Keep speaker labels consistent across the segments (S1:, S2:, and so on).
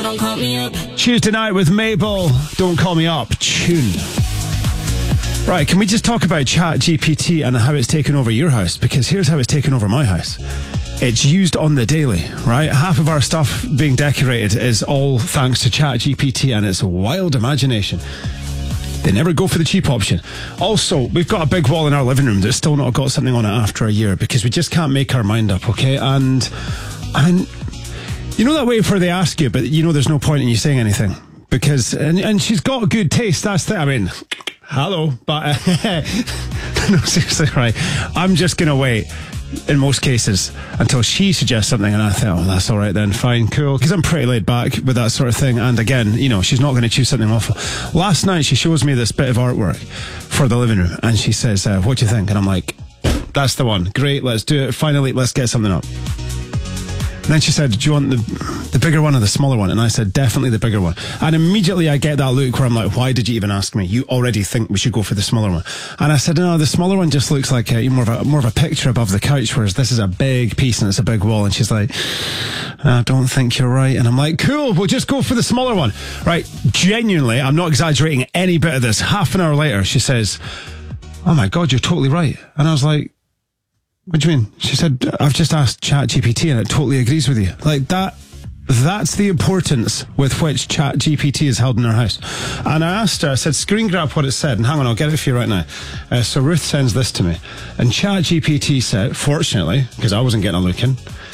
S1: don't call me up.
S2: Tuesday night with Mabel. Don't call me up. Tune. Right, can we just talk about ChatGPT and how it's taken over your house? Because here's how it's taken over my house. It's used on the daily, right? Half of our stuff being decorated is all thanks to ChatGPT and its wild imagination. They never go for the cheap option. Also, we've got a big wall in our living room that's still not got something on it after a year because we just can't make our mind up, okay? And you know that way where they ask you, but you know there's no point in you saying anything because and she's got good taste. That's the, I mean, hello, but no, seriously, right? I'm just gonna wait in most cases until she suggests something and I think, oh, that's all right then, fine, cool, because I'm pretty laid back with that sort of thing. And again, you know, she's not going to choose something awful. Last night she shows me this bit of artwork for the living room and she says, what do you think? And I'm like, that's the one, great, let's do it, finally, let's get something up. And then she said, do you want the bigger one or the smaller one? And I said, definitely the bigger one. And immediately I get that look where I'm like, why did you even ask me? You already think we should go for the smaller one. And I said, no, the smaller one just looks like more of a picture above the couch, whereas this is a big piece and it's a big wall. And she's like, I don't think you're right. And I'm like, cool, we'll just go for the smaller one. Right, genuinely, I'm not exaggerating any bit of this. Half an hour later, she says, oh my God, you're totally right. And I was like, what do you mean? She said, I've just asked ChatGPT and it totally agrees with you. Like that's the importance with which ChatGPT is held in our house. And I asked her, I said, screen grab what it said. And hang on, I'll get it for you right now. So Ruth sends this to me. And ChatGPT said, fortunately, because I wasn't getting a look in,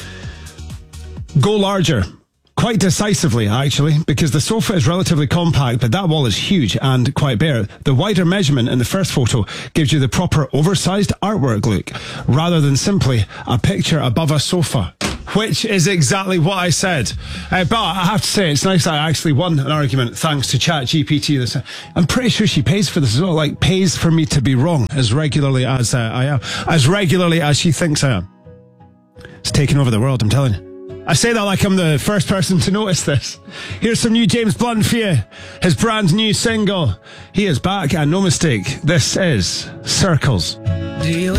S2: go larger. Quite decisively, actually, because the sofa is relatively compact, but that wall is huge and quite bare. The wider measurement in the first photo gives you the proper oversized artwork look, rather than simply a picture above a sofa, which is exactly what I said. But I have to say, it's nice that I actually won an argument thanks to ChatGPT. I'm pretty sure she pays for this as well, like pays for me to be wrong as regularly as I am, as regularly as she thinks I am. It's taking over the world, I'm telling you. I say that like I'm the first person to notice this. Here's some new James Blunt for you. His brand new single. He is back and no mistake. This is Circles.